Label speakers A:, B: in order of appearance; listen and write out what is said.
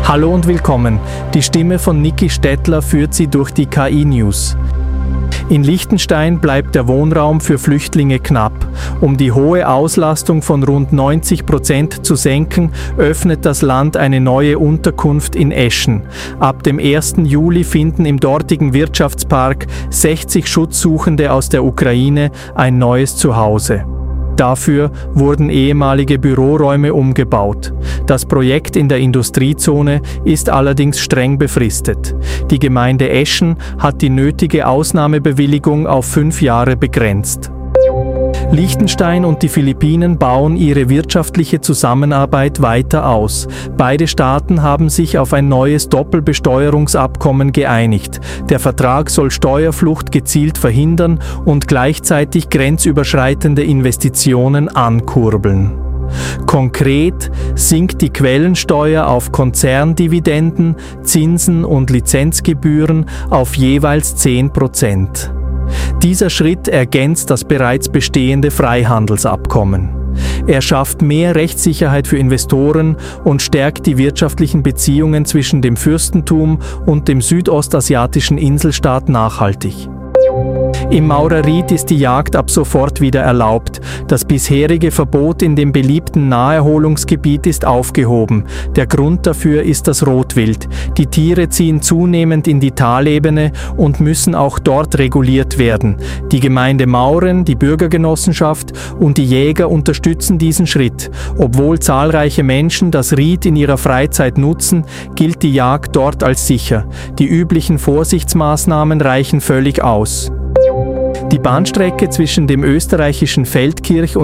A: Hallo und willkommen. Die Stimme von Niki Stettler führt Sie durch die KI-News. In Liechtenstein bleibt der Wohnraum für Flüchtlinge knapp. Um die hohe Auslastung von rund 90% zu senken, öffnet das Land eine neue Unterkunft in Eschen. Ab dem 1. Juli finden im dortigen Wirtschaftspark 60 Schutzsuchende aus der Ukraine ein neues Zuhause. Dafür wurden ehemalige Büroräume umgebaut. Das Projekt in der Industriezone ist allerdings streng befristet. Die Gemeinde Eschen hat die nötige Ausnahmebewilligung auf 5 Jahre begrenzt. Liechtenstein und die Philippinen bauen ihre wirtschaftliche Zusammenarbeit weiter aus. Beide Staaten haben sich auf ein neues Doppelbesteuerungsabkommen geeinigt. Der Vertrag soll Steuerflucht gezielt verhindern und gleichzeitig grenzüberschreitende Investitionen ankurbeln. Konkret sinkt die Quellensteuer auf Konzerndividenden, Zinsen und Lizenzgebühren auf jeweils 10%. Dieser Schritt ergänzt das bereits bestehende Freihandelsabkommen. Er schafft mehr Rechtssicherheit für Investoren und stärkt die wirtschaftlichen Beziehungen zwischen dem Fürstentum und dem südostasiatischen Inselstaat nachhaltig. Im Maurerried ist die Jagd ab sofort wieder erlaubt. Das bisherige Verbot in dem beliebten Naherholungsgebiet ist aufgehoben. Der Grund dafür ist das Rotwild. Die Tiere ziehen zunehmend in die Talebene und müssen auch dort reguliert werden. Die Gemeinde Mauren, die Bürgergenossenschaft und die Jäger unterstützen diesen Schritt. Obwohl zahlreiche Menschen das Ried in ihrer Freizeit nutzen, gilt die Jagd dort als sicher. Die üblichen Vorsichtsmaßnahmen reichen völlig aus. Die Bahnstrecke zwischen dem österreichischen Feldkirch und